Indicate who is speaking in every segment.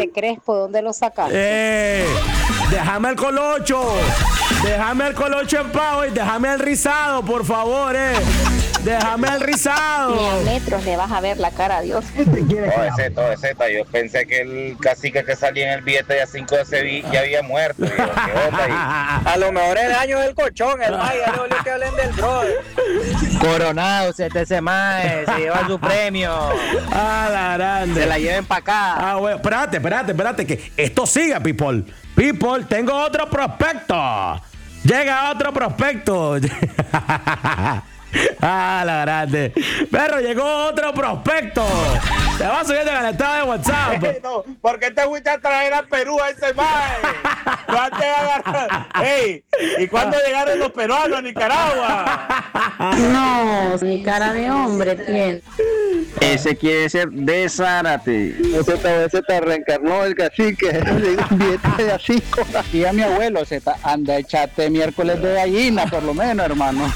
Speaker 1: ese crespo, ¿dónde lo sacaste?
Speaker 2: Déjame el colocho. Déjame el colocho en paz y déjame el rizado, por favor, Déjame el rizado.
Speaker 1: Ni a metros le vas a ver la cara a Dios.
Speaker 3: Oye, Zeta, yo pensé que el cacique que salía en el billete de A5 de Sevilla ya había muerto. Digo, ¿qué onda ahí?
Speaker 4: A lo mejor el daño del colchón, el mae, ya le que hablen del brother.
Speaker 5: Coronado, ese mae, se lleva su premio.
Speaker 2: La grande.
Speaker 5: Se la lleven para acá.
Speaker 2: Bueno, espérate, que esto siga, people. People, tengo otro prospecto. Llega otro prospecto. La grande. Perro, llegó otro prospecto. Te vas subiendo en el estado de WhatsApp.
Speaker 3: No, ¿por qué te fuiste a traer a Perú a ese mae? ¿Y cuándo llegaron los peruanos a Nicaragua?
Speaker 1: No, ni cara de hombre tiene.
Speaker 5: Ese quiere ser de Zárate.
Speaker 4: Ese te reencarnó el cacique, un billete de así. Y a mi abuelo, anda, echate miércoles de gallina, por lo menos, hermano.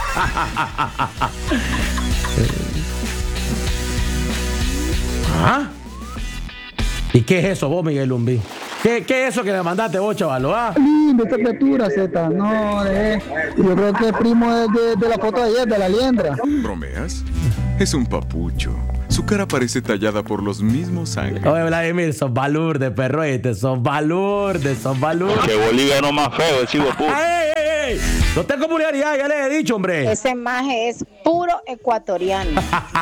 Speaker 2: ¿Y qué es eso vos, Miguel Lumbi? ¿Qué es eso que me mandaste vos, chavalo?
Speaker 4: Lindo esta criatura, Zeta. No, yo creo que es primo de la foto de ayer, de la liendra.
Speaker 6: ¿Bromeas? Es un papucho. Su cara parece tallada por los mismos ángeles.
Speaker 2: Oye, Vladimir, sos balurde, perro, sos balurde.
Speaker 3: Que boliviano más feo, el chivo puto.
Speaker 2: ¡Ey! No tengo vulgaridad, ya les he dicho, hombre.
Speaker 1: Ese maje es puro ecuatoriano.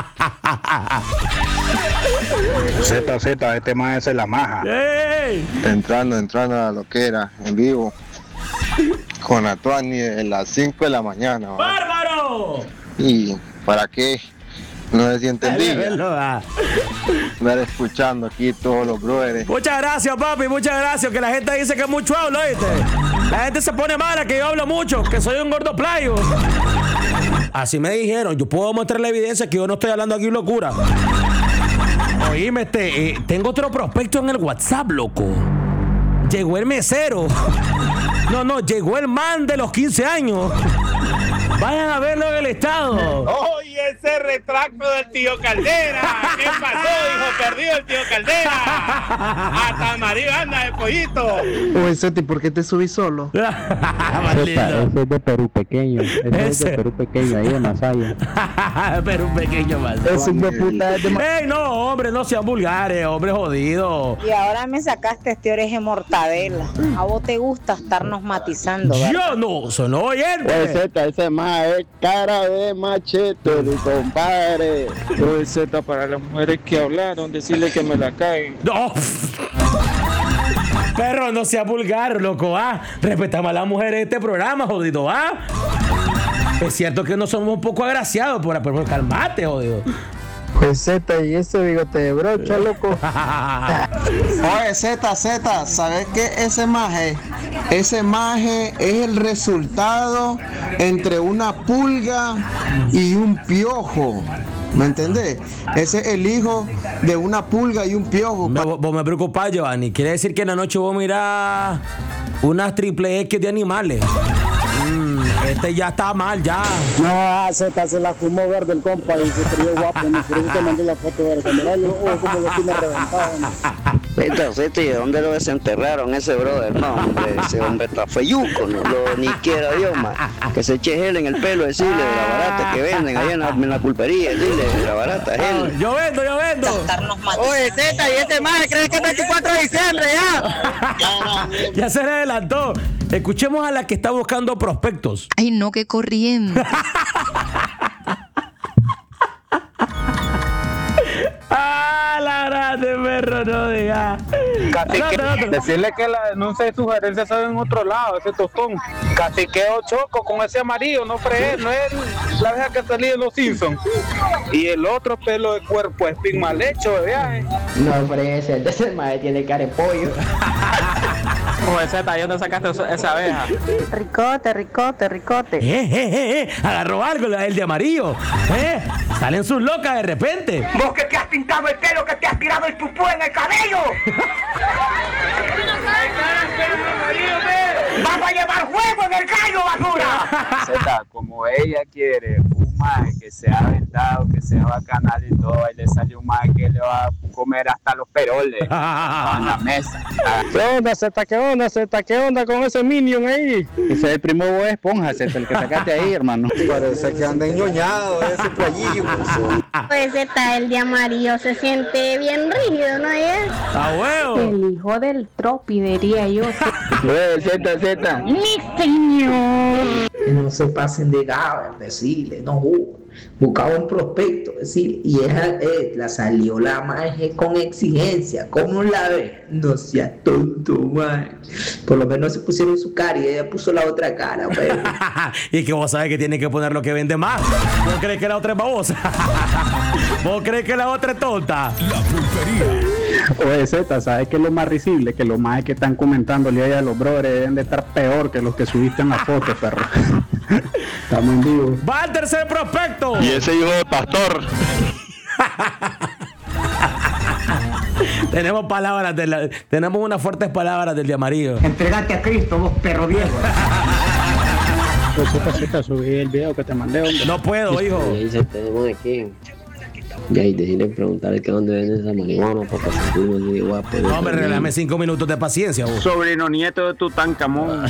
Speaker 4: Zeta, este maje es la maja.
Speaker 2: ¡Ey!
Speaker 7: Entrando a lo que era, en vivo. Con Atuani en las 5 de la mañana.
Speaker 2: ¡Bárbaro!
Speaker 7: ¿Y para qué? No se siente envidia.
Speaker 2: Andar
Speaker 7: escuchando aquí todos los brothers.
Speaker 2: Muchas gracias, papi, muchas gracias. Que la gente dice que mucho hablo, ¿oíste? La gente se pone mala que yo hablo mucho, que soy un gordo playo. Así me dijeron. Yo puedo mostrar la evidencia que yo no estoy hablando aquí locura. Oíme, tengo otro prospecto en el WhatsApp, loco. Llegó el mesero. No, llegó el man de los 15 años. Vayan a verlo en el estado.
Speaker 3: Oye, ese retracto del tío Caldera. ¿Qué pasó, hijo perdido el tío Caldera? Hasta María anda de pollito.
Speaker 4: Oye, Zeti, ¿por qué te subí solo?
Speaker 2: Ese
Speaker 4: es de Perú pequeño. Ese es de Perú pequeño, ahí en Masaya.
Speaker 2: Perú pequeño, más.
Speaker 4: Ese es de puta.
Speaker 2: ¡Ey, no, hombre, no sean vulgares, hombre jodido!
Speaker 1: Y ahora me sacaste este oreje mortadela. A vos te gusta estarnos matizando, ¿verdad?
Speaker 2: Yo no, soy oyente.
Speaker 4: Oye, Zeta, ese más es cara de machete, mi compadre.
Speaker 8: Oye, Zeta, para las mujeres que hablaron, decirle que me la caguen.
Speaker 2: No. Perro, no sea vulgar, loco, respetamos a las mujeres de este programa, jodido, Es cierto que no somos un poco agraciados, pero calmate, jodido.
Speaker 4: Pues Zeta, y ese bigote de brocha, loco.
Speaker 7: Oye, Zeta, ¿sabes qué? Ese maje es el resultado entre una pulga y un piojo. ¿Me entendés? Ese es el hijo de una pulga y un piojo.
Speaker 2: Vos me preocupás, Giovanni. Quiere decir que en la noche vos mirás unas triple X de animales. Este ya está mal, ya.
Speaker 4: No, Zeta se la fumó verde el compa y se creyó guapo. Me te mandé la foto de los ojos como lo tiene reventado.
Speaker 5: Zeta, ¿y de dónde lo desenterraron ese brother? No, hombre, ese hombre está feyuco, no lo ni quiera Dios, man. Que se eche gel en el pelo, decirle de la barata que venden allá en la pulpería, decirle de la barata gel.
Speaker 2: Yo vendo.
Speaker 5: Oye, Zeta, y ese man, ¿crees que es 24 de diciembre ya?
Speaker 2: Ya se le adelantó. Escuchemos a la que está buscando prospectos.
Speaker 9: Ay, no, qué corriente.
Speaker 2: La grande, perro, no diga.
Speaker 8: Decirle que la denuncia de sugerencia se ve en otro lado, ese tostón. Caciqueo choco con ese amarillo, no fregué, no es la vieja que salía de los Simpsons. Y el otro pelo de cuerpo es pin mal hecho de viaje.
Speaker 5: No, hombre, ese madre tiene cara de pollo.
Speaker 8: Oye, Zeta, ¿y dónde sacaste esa abeja?
Speaker 1: Ricote.
Speaker 2: Agarró algo el de amarillo. Salen sus locas de repente.
Speaker 10: Vos que te has pintado el pelo, que te has tirado el pupú en el cabello. ¡Vamos a llevar fuego en el callo, basura!
Speaker 8: Zeta, como ella quiere un un mae que sea vendado, que sea bacanal y todo, y le sale un mae que le va a comer hasta los peroles en la mesa.
Speaker 4: ¿Qué onda, Zeta? ¿Qué onda, Zeta? ¿Qué onda con ese Minion ahí? Ese es el primo Bob Esponja, Zeta, el que sacaste ahí, hermano.
Speaker 7: Parece que anda engañado ese playillo.
Speaker 9: Pues está el de amarillo, se siente bien rígido, ¿no es?
Speaker 2: ¡A huevo!
Speaker 9: El hijo del tropi, diría yo.
Speaker 4: Zeta.
Speaker 9: ¡Mi señor!
Speaker 11: No se pasen de gaba, decirle, no, buscaba un prospecto, decir, y la salió la maje con exigencia, ¿cómo la ves? No seas tonto, maje. Por lo menos se pusieron su cara y ella puso la otra cara, pero.
Speaker 2: Y que vos sabés que tiene que poner lo que vende más. ¿Vos crees que la otra es babosa? ¿Vos crees que la otra es tonta?
Speaker 12: La pulpería.
Speaker 4: Oye, Zeta, ¿sabes qué es lo más risible? Que los más que están comentándole ahí a los brothers deben de estar peor que los que subiste en la foto, perro. Estamos en vivo.
Speaker 2: ¡Va al tercer prospecto!
Speaker 8: Y ese hijo de pastor.
Speaker 2: Tenemos unas fuertes palabras del de amarillo.
Speaker 10: Entregate a Cristo, vos perro viejo.
Speaker 4: Pues Zeta, subí el video que te mandé, hombre.
Speaker 2: No puedo, hijo.
Speaker 13: Ahí se tenemos aquí. Y ahí decirle preguntarle que dónde venden esa marihuana para sentirme muy guapo.
Speaker 2: No, hombre, regálame 5 minutos de paciencia, vos.
Speaker 8: Sobrino nieto de Tutankamón.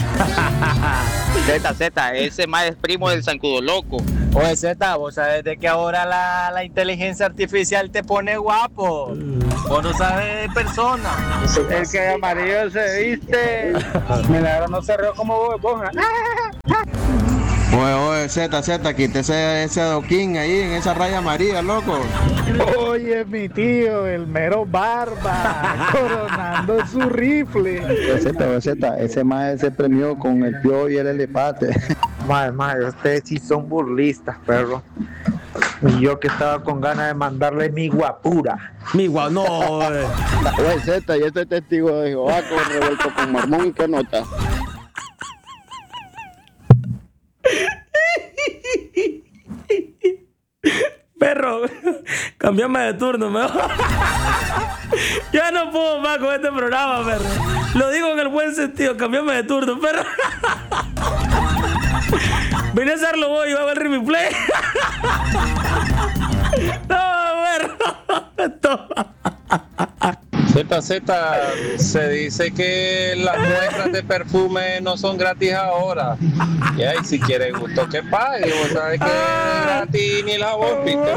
Speaker 3: Zeta, ese más es primo del zancudo loco.
Speaker 8: Oye, Zeta, vos sabés de que ahora la inteligencia artificial te pone guapo. Vos no sabes de persona. El que de amarillo se viste. Milagro no se rió como vos, Esponja.
Speaker 7: Oye, Zeta, quítese ese adoquín ahí en esa raya amarilla, loco.
Speaker 8: Oye, mi tío, el mero barba, coronando su rifle.
Speaker 4: Zeta, ese mae se premió con el piojo y el elefante.
Speaker 8: Madre, ustedes sí son burlistas, perro. Y yo que estaba con ganas de mandarle mi guapura.
Speaker 2: No.
Speaker 4: Oye, Zeta, yo soy testigo de Jehová con revuelto con marmón y qué nota.
Speaker 2: Perro, cambiame de turno, mejor. Ya no puedo más con este programa, perro. Lo digo en el buen sentido, cambiame de turno, perro. Vine a hacerlo vos y va a ver Remy Play. No, perro.
Speaker 8: Zeta, se dice que las muestras de perfume no son gratis ahora. Y ahí, si quiere gusto que pague, vos sabés que es gratis ni la bombita.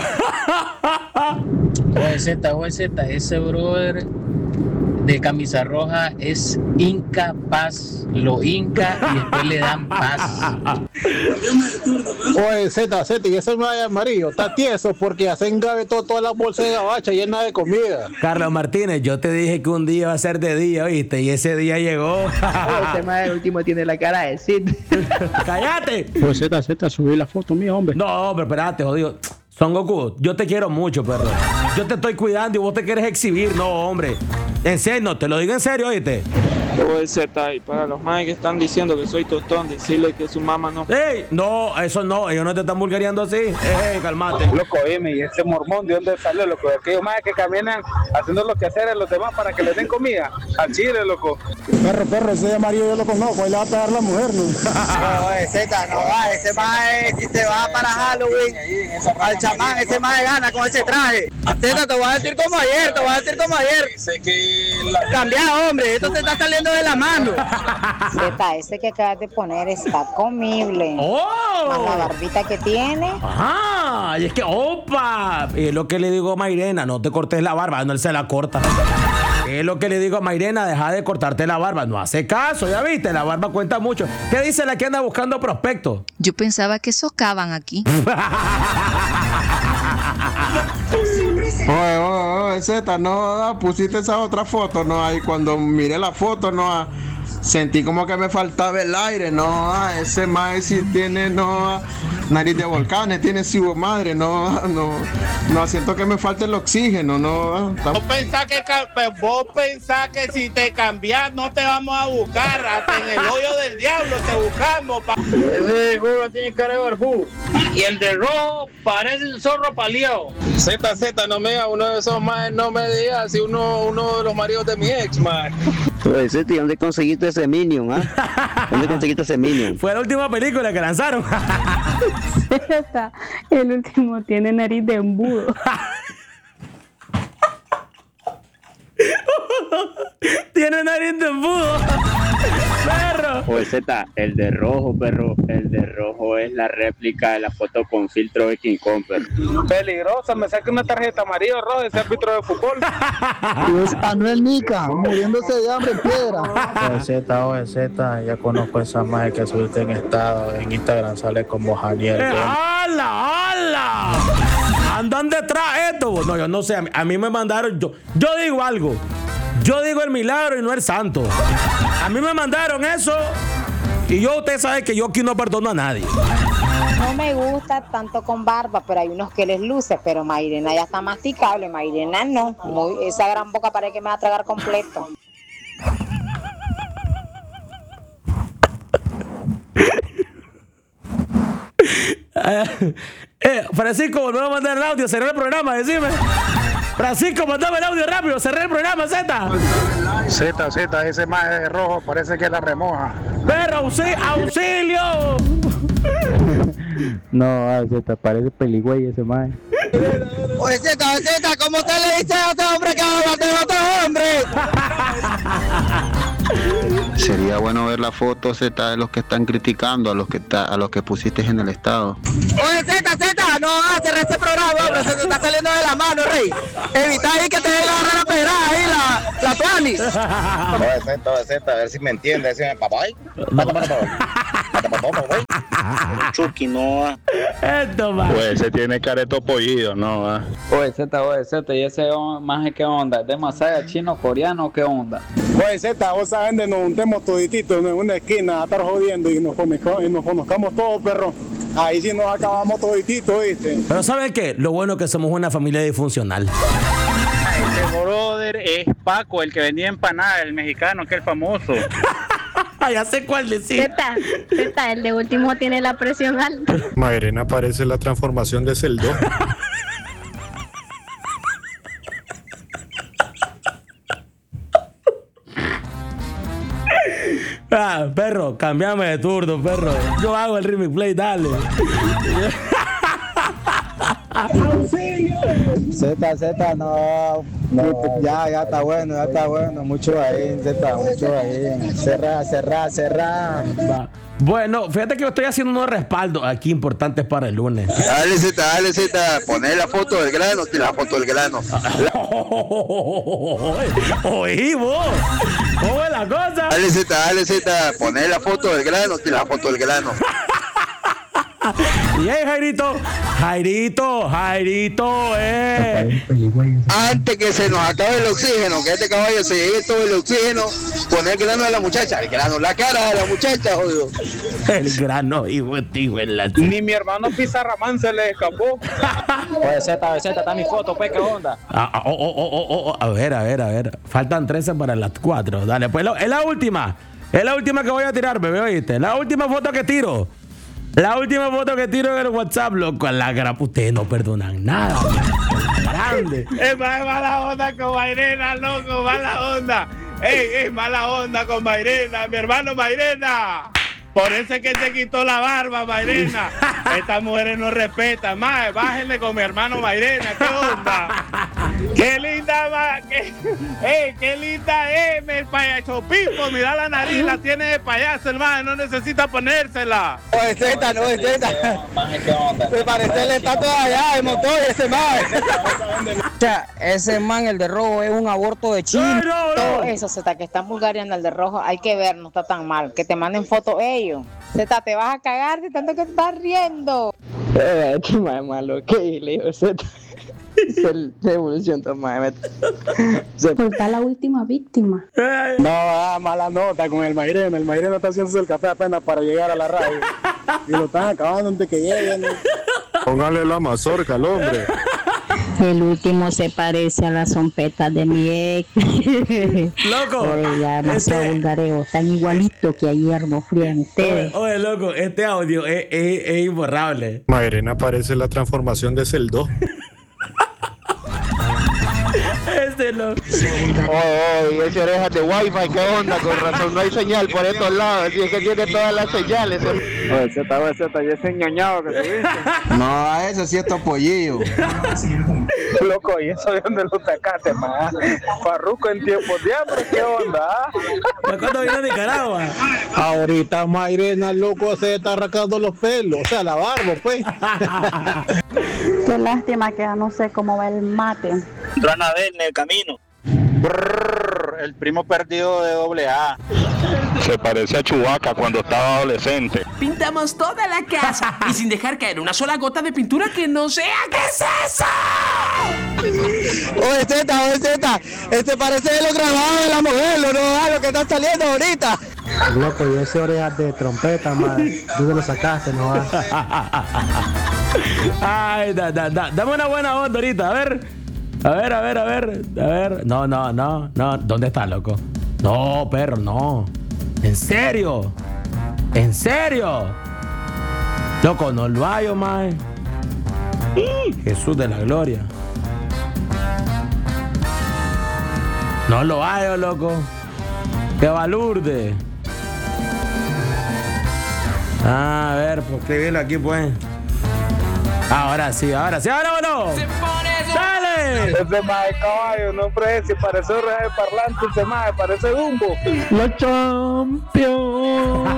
Speaker 11: Oye, Zeta, ese brother de camisa roja es incapaz, lo hinca y después le dan paz.
Speaker 4: Oye, Zeta, y ese mae amarillo está tieso porque ya se engavetó toda la bolsa de gabacha llena de comida.
Speaker 2: Carlos Martínez, yo te dije que un día va a ser de día, ¿viste? Y ese día llegó.
Speaker 11: Este mae el último tiene la cara de Sid.
Speaker 2: ¡Cállate!
Speaker 4: Pues Zeta, subí la foto mía, hombre.
Speaker 2: No, hombre, espérate, jodido. Son Goku, yo te quiero mucho, perro. Yo te estoy cuidando y vos te quieres exhibir. No, hombre. En serio, no, te lo digo en serio, oíste.
Speaker 8: Oye, Zeta, y para los más que están diciendo que soy tostón, decirle que su mamá no.
Speaker 2: ¡Ey! No, eso no, ellos no te están vulgareando así. ¡Ey, calmate!
Speaker 8: Loco, y ese mormón, ¿de dónde salió, loco? Aquellos más que caminan haciendo lo que hacer a los demás para que les den comida. Al chile, loco.
Speaker 4: Perro, ese amarillo yo lo conozco, ahí le va a pegar la mujer, ¿no?
Speaker 8: No, Zeta, no va, ese más si te va para Halloween, al chamán, ese más gana con ese traje. Zeta, te voy a decir como ayer, Dice que cambia, hombre, esto te está saliendo de la mano.
Speaker 1: Zeta, ese que acabas de poner está comible.
Speaker 2: ¡Oh!
Speaker 1: Más la barbita que tiene.
Speaker 2: ¡Ajá! Y es que, ¡opa! Es lo que le digo a Mairena, no te cortes la barba, no él se la corta. Es lo que le digo a Mairena, deja de cortarte la barba. No hace caso, ya viste, la barba cuenta mucho. ¿Qué dice la que anda buscando prospectos?
Speaker 14: Yo pensaba que socaban aquí.
Speaker 7: Oye, Zeta, no pusiste esa otra foto, no, ahí cuando miré la foto, no, sentí como que me faltaba el aire, no, ese mae sí tiene, no, nariz de volcanes, tiene su madre, no, siento que me falta el oxígeno, no.
Speaker 3: Vos pensás que si te cambias no te vamos a buscar, hasta en el hoyo del diablo te buscamos.
Speaker 8: Ese gordo tiene cara de barbudo. Y el de rojo parece un zorro paliado. Zeta, no me digas, uno de esos más, no me digas, si uno de los maridos de mi ex, man.
Speaker 5: Oye, Zeta, ¿dónde conseguiste ese Minion, ah? ¿Dónde conseguiste ese Minion?
Speaker 2: Fue la última película que lanzaron.
Speaker 9: El último tiene nariz de embudo.
Speaker 2: Tiene nariz de embudo. Perro.
Speaker 12: Oye, Z, el de rojo, perro. El de rojo es la réplica de la foto con filtro de King Kong, perro.
Speaker 8: Peligrosa, me saca una tarjeta amarilla o roja ese árbitro de fútbol.
Speaker 4: Y es Anuel Nica, muriéndose de hambre en piedra.
Speaker 15: OZ, ya conozco esa magia que subiste en estado. En Instagram sale como Janiel.
Speaker 2: ¡Hala, hala! Andan detrás esto. No, yo no sé. A mí me mandaron. Yo digo algo. Yo digo el milagro y no el santo. A mí me mandaron eso. Y usted sabe que yo aquí no perdono a nadie.
Speaker 1: No me gusta tanto con barba, pero hay unos que les luce. Pero Mairena ya está masticable. Mairena no. Esa gran boca parece que me va a tragar completo.
Speaker 2: Francisco, volvemos a mandar el audio. Cerré el programa, decime. Francisco, mandame el audio rápido. Cerré el programa, Z.
Speaker 8: Z, ese maje de rojo parece que la remoja.
Speaker 2: Perro, auxilio.
Speaker 15: No, Z, parece peligüey ese maje.
Speaker 4: Oye, Z, ¿cómo usted le dice a este hombre que va a matar a otro hombre?
Speaker 16: Sería bueno ver la foto, Z, de los que están criticando, a los que pusiste en el estado.
Speaker 4: Oye, Z, no vas a cerrar este programa, hombre, se te está saliendo de la mano, rey. Evita ahí que te dé la pedrada ahí, la tuanis.
Speaker 17: Oye, Z, a ver si me entiende, decime, papá.
Speaker 12: Chucky, no.
Speaker 2: Esto va.
Speaker 15: Pues se tiene careto pollido, ¿no?
Speaker 18: Oye, Z, ¿y ese maje qué onda? ¿Es de Masaya, chino, coreano, qué onda?
Speaker 8: Oye, Z, vos sabés de nos juntemos todititos en una esquina a estar jodiendo y nos conozcamos todos, perro. Ahí sí nos acabamos todititos, ¿viste?
Speaker 2: Pero ¿saben qué? Lo bueno es que somos una familia disfuncional.
Speaker 12: Ese brother es Paco, el que vendía empanadas, el mexicano, que es el famoso.
Speaker 2: Ya sé cuál decir.
Speaker 9: Z, el de último tiene la presión alta.
Speaker 15: Mairena parece la transformación de Celdo.
Speaker 2: Perro, cambiame de turno, perro. Yo hago el remix play, dale.
Speaker 4: Z, no, ya está bueno, mucho ahí, Z, mucho ahí. Cerra.
Speaker 2: Bueno, fíjate que yo estoy haciendo unos respaldos aquí importantes para el lunes.
Speaker 17: Dale, Z, poné la foto del grano, la foto del grano.
Speaker 2: Oí vos, ¿cómo es la cosa?
Speaker 17: Dale, Z, poné la foto del grano, la foto del grano.
Speaker 2: Y ahí, Jairito,
Speaker 17: Antes que se nos acabe el oxígeno, que este caballo se lleve todo el oxígeno, poner el grano de la muchacha, la cara de la muchacha, jodido.
Speaker 2: El grano, hijo en la...
Speaker 8: Ni mi hermano Pizarramán se le escapó.
Speaker 18: Oye, Z, está mi foto, pues, ¿qué onda?
Speaker 2: A ver. Faltan 13 para las 4. Dale, pues es la última que voy a tirar, bebé, ¿oíste? La última foto que tiro. La última foto que tiro en el WhatsApp, loco, la grapa. Ustedes no perdonan nada. Grande.
Speaker 3: Es mala onda con Mairena, loco, mala onda. Ey, mala onda con Mairena, mi hermano Mairena. Por eso es que se quitó la barba, Mairena. Estas mujeres no respetan. Más, bájenle con mi hermano Mairena. ¿Qué onda? Qué linda, qué linda es, el payaso Pipo. Mira la nariz, la tiene de payaso, hermano. No necesita ponérsela.
Speaker 4: Oye, Z.
Speaker 18: ¿Qué onda?
Speaker 4: Me parece el estatua allá, el motor, ese maje.
Speaker 11: O sea, ese man, el de rojo, es un aborto de chino.
Speaker 1: Todo eso, Z, que están vulgarizando el de rojo, hay que ver, no está tan mal. Que te manden fotos ellos. Z, te vas a cagar de tanto que te estás riendo.
Speaker 13: Qué más malo que le digo, Z. Se evolución toma.
Speaker 9: Está la última víctima.
Speaker 8: No, mala nota con el Mairena. El Mairena está haciéndose el café apenas para llegar a la radio. Y lo están acabando antes que lleguen.
Speaker 15: Póngale la mazorca al hombre.
Speaker 9: El último se parece a las trompetas de mi ex.
Speaker 2: Loco.
Speaker 9: Oye, ya demasiado vulgareo. Tan igualito que ayer no frían ustedes.
Speaker 2: Oye, loco, este audio es imborrable.
Speaker 15: Mairena parece la transformación de Celdo.
Speaker 2: Mándenlo.
Speaker 17: Oh, ese orejas de wifi, ¿qué onda? Con razón no hay señal por estos lados. Si es que tiene todas las señales.
Speaker 8: Oye, Z, y ese ñoñado que tuviste.
Speaker 7: No, eso sí es topollillo.
Speaker 8: Loco, ¿y eso de dónde lo sacaste, ma? Farruko en tiempos de hambre, ¿qué onda?
Speaker 2: ¿Cuándo vino a Nicaragua?
Speaker 15: Ahorita Mayrena, loco, se está arrancando los pelos, o sea, la barba, pues.
Speaker 19: Qué lástima que ya no sé cómo va el mate.
Speaker 8: Van a ver en el camino. El primo perdido de AA.
Speaker 17: Se parece a Chewbacca cuando estaba adolescente.
Speaker 20: Pintamos toda la casa y sin dejar caer una sola gota de pintura que no sea. ¿Qué es eso?
Speaker 17: Oye, Z, este parece lo grabado de la modelo, ¿no? Lo que está saliendo ahorita.
Speaker 15: Loco, y ese orejas de trompeta, madre. ¿Dónde lo sacaste, no?
Speaker 2: Ay, dame una buena onda ahorita, a ver. A ver. No. ¿Dónde está, loco? No, perro, no. ¿En serio? Loco, no lo hallo, mae. Jesús de la gloria. No lo hallo, loco. ¡Qué balurde! A ver, pues escribirlo aquí, pues. Ahora sí, vámonos. ¡Dale!
Speaker 8: Ese mae caballo, no parece, parece oreja de parlante, ese mae, parece Dumbo.
Speaker 15: La Champions.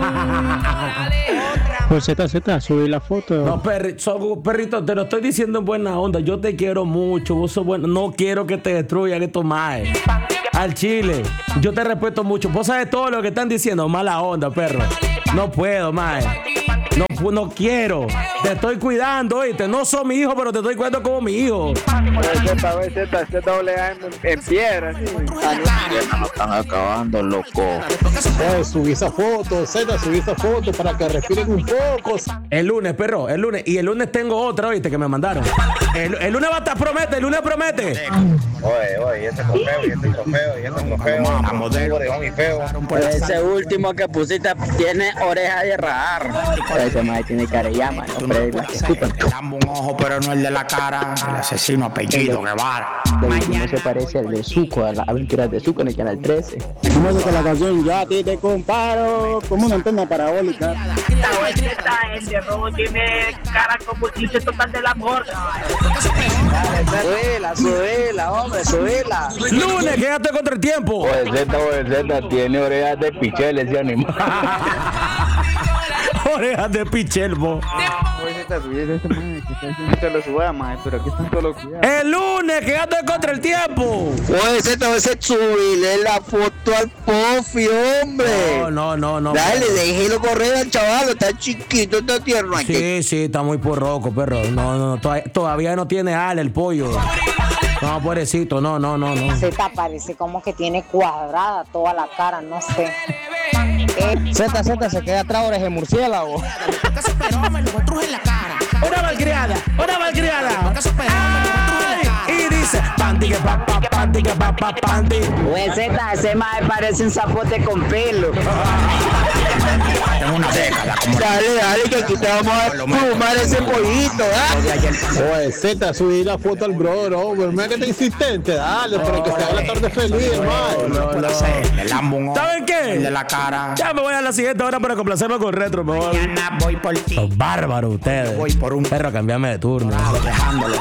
Speaker 15: Pues Z, subí la foto.
Speaker 2: No, perrito, te lo estoy diciendo en buena onda. Yo te quiero mucho, vos sos bueno. No quiero que te destruyan estos maes. Al chile, yo te respeto mucho. Vos sabes todo lo que están diciendo, mala onda, perro. No puedo, mae. No quiero. Te estoy cuidando, oíste. No soy mi hijo, pero te estoy cuidando como mi hijo.
Speaker 8: Z, en piedra.
Speaker 13: Nos están acabando, loco.
Speaker 15: Subí esa foto, Z, subí esa foto para que respiren un poco.
Speaker 2: El lunes, perro, el lunes. Y el lunes tengo otra, oíste, que me mandaron. El lunes promete.
Speaker 8: Oye, ese trofeo.
Speaker 17: Vamos de feo.
Speaker 18: Ese último que pusiste tiene oreja de rajar. Ese mae tiene cara de llama, hombre, la que escupan.
Speaker 20: Un ojo, pero no el de la cara. El asesino apellido Guevara.
Speaker 18: No se parece al de Zuko, a las aventuras de Zuko en el canal 13.
Speaker 15: ¿Cómo es que la canción? Yo a ti te comparo como una antena parabólica.
Speaker 10: El de rojo tiene cara como si se tocan del amor.
Speaker 18: Suela.
Speaker 2: Lunes, que ya estoy contra el tiempo.
Speaker 8: Oye, Z, tiene orejas de pichel ese animal.
Speaker 2: Orejas de pichelbo. El lunes, que ya estoy contra el tiempo.
Speaker 17: Oye, Z, subirle la foto al Pofi, hombre.
Speaker 2: No.
Speaker 17: Dale, déjelo correr al chaval, está chiquito, está tierno aquí.
Speaker 2: Sí, está muy porroco, perro. No, todavía no tiene ala el pollo. No, pobrecito, no.
Speaker 1: Z parece como que tiene cuadrada toda la cara, no sé.
Speaker 18: Z, se queda atrás oreja de murciélago.
Speaker 2: Una malcriada. Y dice, pandi.
Speaker 18: Pues Z, ese mae parece un zapote con pelo.
Speaker 20: Tengo una década como.
Speaker 17: Dale, que aquí te vamos a fumar ese pollito,
Speaker 15: Oye, Z, subí la foto al brother, hombre. Mira que te insistente, dale, para que se haga la tarde feliz, hermano.
Speaker 2: ¿Saben qué?
Speaker 20: El de la cara.
Speaker 2: Ya me voy a la siguiente hora para complacerlo con retro.
Speaker 20: Mañana voy por ti.
Speaker 2: Los bárbaros ustedes.
Speaker 20: Voy por un
Speaker 2: perro, cambiame de turno.
Speaker 20: Dejándolo.